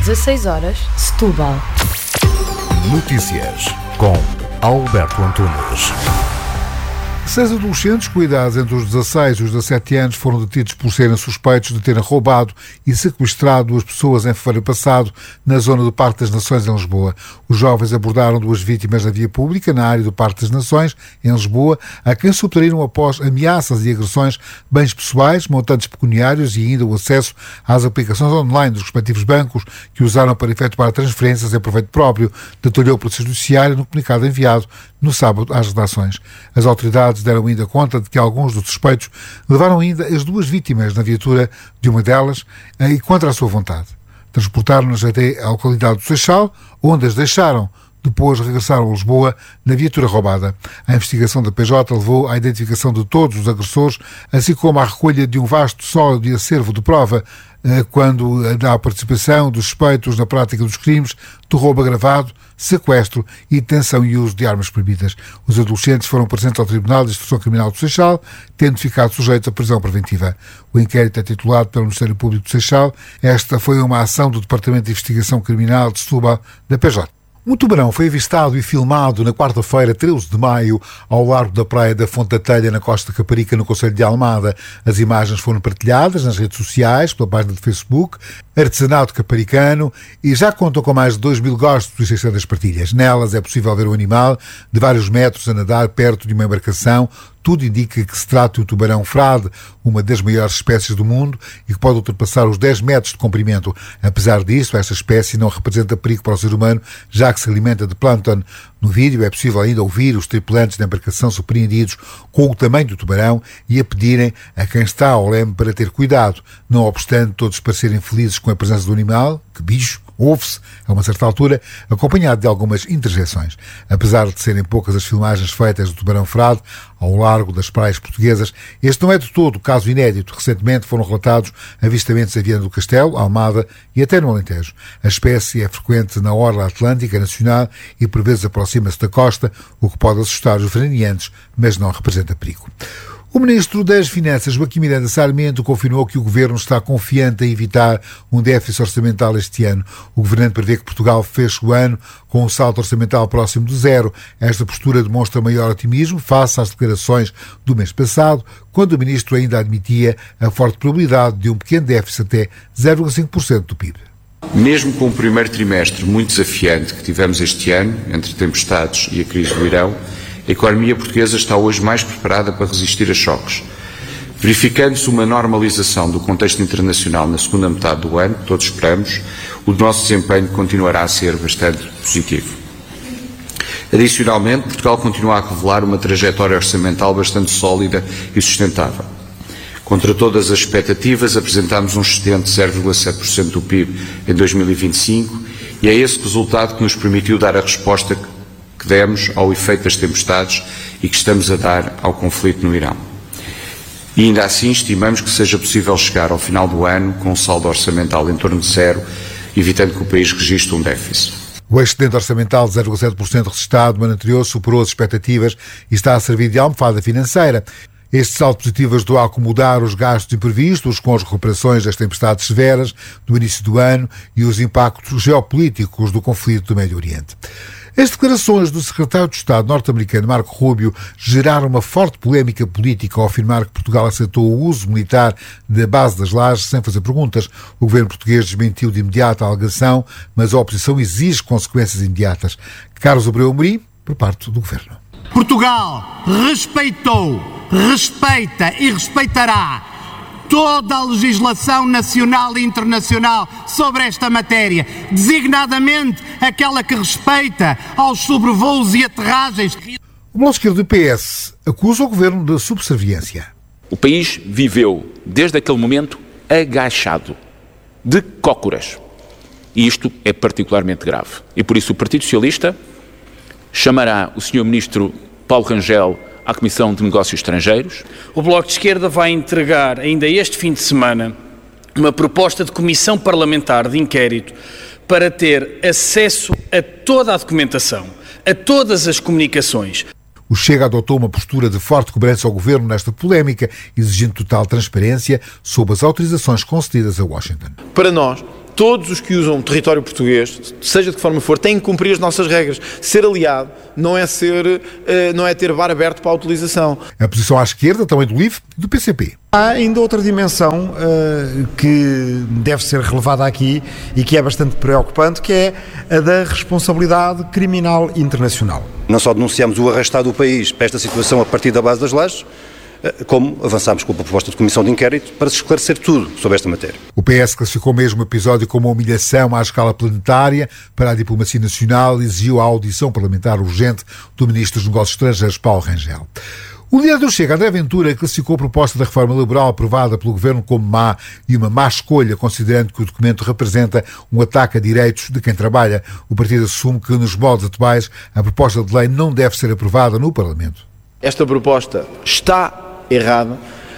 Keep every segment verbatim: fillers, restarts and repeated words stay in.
dezasseis horas, Setúbal. Notícias com Alberto Antunes. Seis adolescentes com idades entre os dezasseis e os dezassete anos foram detidos por serem suspeitos de terem roubado e sequestrado duas pessoas em fevereiro passado na zona do Parque das Nações, em Lisboa. Os jovens abordaram duas vítimas na via pública, na área do Parque das Nações, em Lisboa, a quem subtraíram após ameaças e agressões bens pessoais, montantes pecuniários e ainda o acesso às aplicações online dos respectivos bancos que usaram para efetuar transferências em proveito próprio, detalhou o Polícia Judiciária no comunicado enviado no sábado às redações. As autoridades deram ainda conta de que alguns dos suspeitos levaram ainda as duas vítimas na viatura de uma delas e contra a sua vontade. Transportaram-nas até à localidade do Seixal, onde as deixaram. Depois regressaram a Lisboa na viatura roubada. A investigação da P J levou à identificação de todos os agressores, assim como à recolha de um vasto sólido e acervo de prova, quando há a participação dos suspeitos na prática dos crimes de roubo agravado, sequestro e detenção e uso de armas proibidas. Os adolescentes foram presentes ao Tribunal de Instrução Criminal do Seixal, tendo ficado sujeitos à prisão preventiva. O inquérito é titulado pelo Ministério Público do Seixal. Esta foi uma ação do Departamento de Investigação Criminal de Setúbal, da P J. Um tubarão foi avistado e filmado na quarta-feira, treze de maio, ao largo da praia da Fonte da Telha, na Costa Caparica, no concelho de Almada. As imagens foram partilhadas nas redes sociais, pela página de Facebook, Artesanato Caparicano, e já contam com mais de dois mil gostos e seiscentas partilhas. Nelas é possível ver o animal de vários metros a nadar perto de uma embarcação. Tudo indica que se trata de um tubarão frade, uma das maiores espécies do mundo e que pode ultrapassar os dez metros de comprimento. Apesar disso, esta espécie não representa perigo para o ser humano, já que se alimenta de plâncton. No vídeo é possível ainda ouvir os tripulantes da embarcação surpreendidos com o tamanho do tubarão e a pedirem a quem está ao leme para ter cuidado. Não obstante todos parecerem felizes com a presença do animal, que bicho, ouve-se, a uma certa altura, acompanhado de algumas interjeições. Apesar de serem poucas as filmagens feitas do tubarão frade ao largo das praias portuguesas, este não é de todo caso inédito. Recentemente foram relatados avistamentos em Viana do Castelo, Almada e até no Alentejo. A espécie é frequente na orla atlântica nacional e por vezes aproxima-se da costa, o que pode assustar os veraneantes, mas não representa perigo. O Ministro das Finanças, Joaquim Miranda Sarmento, confirmou que o Governo está confiante em evitar um déficit orçamental este ano. O Governante prevê que Portugal feche o ano com um saldo orçamental próximo de zero. Esta postura demonstra maior otimismo face às declarações do mês passado, quando o Ministro ainda admitia a forte probabilidade de um pequeno déficit até zero vírgula cinco por cento do P I B. Mesmo com o primeiro trimestre muito desafiante que tivemos este ano, entre tempestades e a crise do Irão, a economia portuguesa está hoje mais preparada para resistir a choques. Verificando-se uma normalização do contexto internacional na segunda metade do ano, todos esperamos, o nosso desempenho continuará a ser bastante positivo. Adicionalmente, Portugal continua a revelar uma trajetória orçamental bastante sólida e sustentável. Contra todas as expectativas, apresentámos um excedente de zero vírgula sete por cento do P I B em dois mil e vinte e cinco e é esse resultado que nos permitiu dar a resposta que que demos ao efeito das tempestades e que estamos a dar ao conflito no Irão. E ainda assim estimamos que seja possível chegar ao final do ano com um saldo orçamental em torno de zero, evitando que o país registre um déficit. O excedente orçamental de zero vírgula sete por cento registrado no ano anterior superou as expectativas e está a servir de almofada financeira. Este saldo positivo ajudou a acomodar os gastos imprevistos com as recuperações das tempestades severas do início do ano e os impactos geopolíticos do conflito do Médio Oriente. As declarações do secretário de Estado norte-americano Marco Rubio geraram uma forte polémica política ao afirmar que Portugal aceitou o uso militar da base das Lajes sem fazer perguntas. O governo português desmentiu de imediato a alegação, mas a oposição exige consequências imediatas. Carlos Abreu Amorim, por parte do governo. Portugal respeitou, respeita e respeitará toda a legislação nacional e internacional sobre esta matéria, designadamente aquela que respeita aos sobrevoos e aterragens. O Bloco Esquerdo do P S acusa o governo de subserviência. O país viveu, desde aquele momento, agachado, de cócoras. E isto é particularmente grave. E por isso o Partido Socialista chamará o senhor Ministro Paulo Rangel à Comissão de Negócios Estrangeiros. O Bloco de Esquerda vai entregar ainda este fim de semana uma proposta de comissão parlamentar de inquérito para ter acesso a toda a documentação, a todas as comunicações. O Chega adotou uma postura de forte cobrança ao governo nesta polémica, exigindo total transparência sobre as autorizações concedidas a Washington. Para nós, todos os que usam o território português, seja de que forma for, têm que cumprir as nossas regras. Ser aliado não é, ser, não é ter bar aberto para a utilização. A posição à esquerda também do L I V e do P C P. Há ainda outra dimensão uh, que deve ser relevada aqui e que é bastante preocupante, que é a da responsabilidade criminal internacional. Não só denunciamos o arrastar do país para esta situação a partir da base das leis, como avançámos com a proposta de comissão de inquérito para se esclarecer tudo sobre esta matéria. O P S classificou mesmo o episódio como uma humilhação à escala planetária para a diplomacia nacional e exigiu a audição parlamentar urgente do Ministro dos Negócios Estrangeiros, Paulo Rangel. O líder do Chega, André Ventura, classificou a proposta da reforma laboral aprovada pelo Governo como má e uma má escolha, considerando que o documento representa um ataque a direitos de quem trabalha. O partido assume que, nos moldes atuais, a proposta de lei não deve ser aprovada no Parlamento. Esta proposta está errada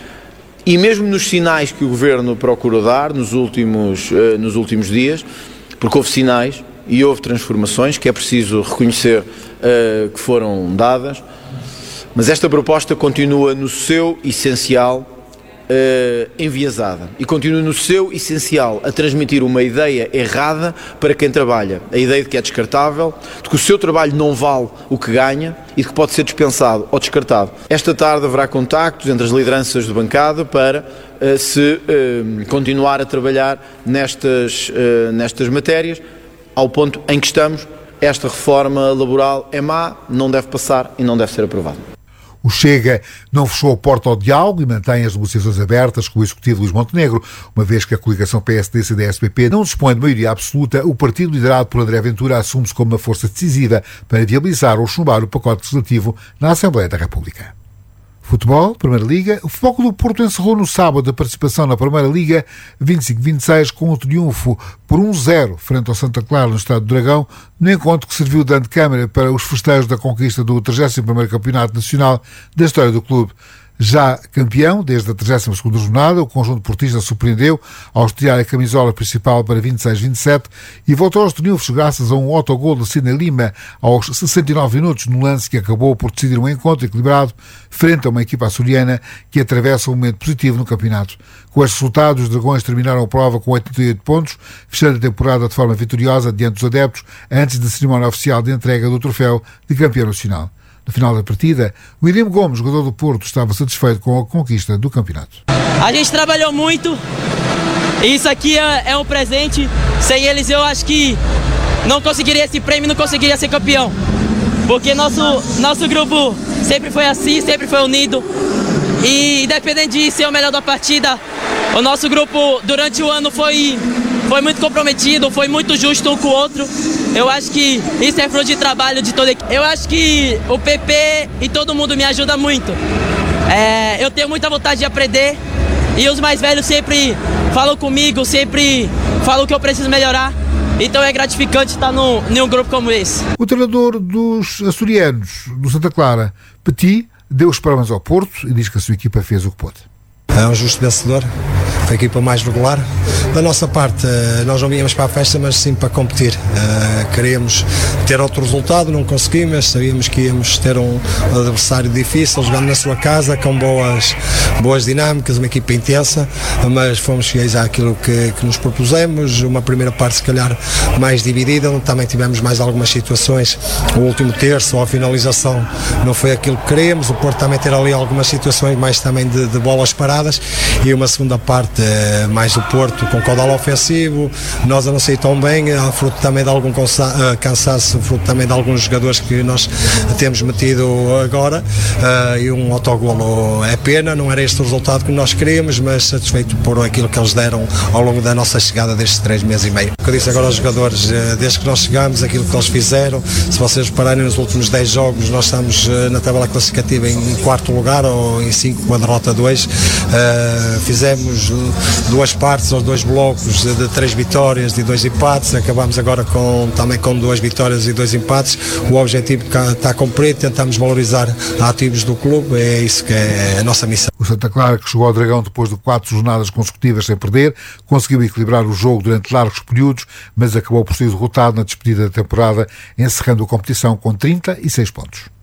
e mesmo nos sinais que o Governo procurou dar nos últimos, uh, nos últimos dias, porque houve sinais e houve transformações que é preciso reconhecer uh, que foram dadas, mas esta proposta continua no seu essencial uh, enviesada e continua no seu essencial a transmitir uma ideia errada para quem trabalha, a ideia de que é descartável, de que o seu trabalho não vale o que ganha e de que pode ser dispensado ou descartado. Esta tarde haverá contactos entre as lideranças de bancada para uh, se uh, continuar a trabalhar nestas, uh, nestas matérias, ao ponto em que estamos. Esta reforma laboral é má, não deve passar e não deve ser aprovada. O Chega não fechou a porta ao diálogo e mantém as negociações abertas com o Executivo Luís Montenegro, uma vez que a coligação P S D C D S P P não dispõe de maioria absoluta. O partido liderado por André Ventura assume-se como uma força decisiva para viabilizar ou chumbar o pacote legislativo na Assembleia da República. Futebol, Primeira Liga. O Futebol Clube do Porto encerrou no sábado a participação na Primeira Liga vinte e cinco vinte e seis com um triunfo por um zero frente ao Santa Clara no Estádio do Dragão, no encontro que serviu de antecâmara para os festejos da conquista do trigésimo primeiro Campeonato Nacional da história do clube. Já campeão, desde a trigésima segunda jornada, o conjunto portista surpreendeu ao estrear a camisola principal para vinte e seis vinte e sete e voltou aos triunfos graças a um autogol de Sidney Lima aos sessenta e nove minutos, no lance que acabou por decidir um encontro equilibrado frente a uma equipa açoriana que atravessa um momento positivo no campeonato. Com estes resultados, os Dragões terminaram a prova com oitenta e oito pontos, fechando a temporada de forma vitoriosa diante dos adeptos, antes da cerimónia oficial de entrega do troféu de campeão nacional. No final da partida, o William Gomes, jogador do Porto, estava satisfeito com a conquista do campeonato. A gente trabalhou muito e isso aqui é, é um presente. Sem eles eu acho que não conseguiria esse prêmio, não conseguiria ser campeão. Porque nosso, nosso grupo sempre foi assim, sempre foi unido. E independente de ser o melhor da partida, o nosso grupo durante o ano foi, foi muito comprometido, foi muito justo um com o outro. Eu acho que isso é fruto de trabalho de toda a equipe. Eu acho que o P P e todo mundo me ajuda muito. É, eu tenho muita vontade de aprender e os mais velhos sempre falam comigo, sempre falam que eu preciso melhorar. Então é gratificante estar num, num grupo como esse. O treinador dos açorianos, do Santa Clara, Petit, deu os parabéns ao Porto e diz que a sua equipa fez o que pôde. É um justo vencedor, foi a equipa mais regular. Da nossa parte, nós não viemos para a festa, mas sim para competir. Uh, queríamos ter outro resultado, não conseguimos, sabíamos que íamos ter um adversário difícil, jogando na sua casa, com boas, boas dinâmicas, uma equipa intensa, mas fomos fiéis àquilo que, que nos propusemos. Uma primeira parte, se calhar, mais dividida, onde também tivemos mais algumas situações. O último terço, ou a finalização, não foi aquilo que queríamos. O Porto também ter ali algumas situações mais também de, de bolas paradas. E uma segunda parte mais o Porto com caudal ofensivo, nós a não sei tão bem, fruto também de algum cansaço, fruto também de alguns jogadores que nós temos metido agora, e um autogolo é pena, não era este o resultado que nós queríamos, mas satisfeito por aquilo que eles deram ao longo da nossa chegada destes três meses e meio. O que eu disse agora aos jogadores, desde que nós chegamos, aquilo que eles fizeram, se vocês repararem nos últimos dez jogos, nós estamos na tabela classificativa em quarto lugar ou em cinco com a derrota dois. Uh, fizemos duas partes ou dois blocos de, de três vitórias e dois empates, acabamos agora com, também com duas vitórias e dois empates. O objetivo está cumprido, tentamos valorizar ativos do clube, é isso que é a nossa missão. O Santa Clara, que chegou ao Dragão depois de quatro jornadas consecutivas sem perder, conseguiu equilibrar o jogo durante largos períodos, mas acabou por ser derrotado na despedida da temporada, encerrando a competição com trinta e seis pontos.